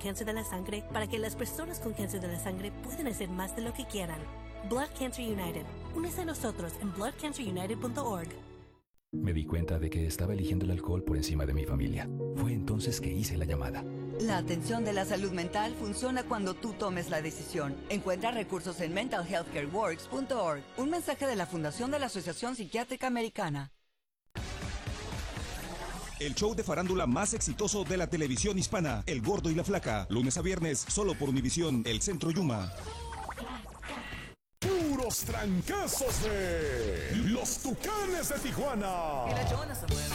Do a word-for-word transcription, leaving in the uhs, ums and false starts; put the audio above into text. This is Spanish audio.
cáncer de la sangre para que las personas con cáncer de la sangre puedan hacer más de lo que quieran. Blood Cancer United. Únese a nosotros en blood cancer united punto org. Me di cuenta de que estaba eligiendo el alcohol por encima de mi familia. Fue entonces que hice la llamada. La atención de la salud mental funciona cuando tú tomes la decisión. Encuentra recursos en mental health care works punto org. Un mensaje de la Fundación de la Asociación Psiquiátrica Americana. El show de farándula más exitoso de la televisión hispana, El Gordo y la Flaca. Lunes a viernes, solo por Univisión, El Centro Yuma. Puros trancazos de los Tucanes de Tijuana.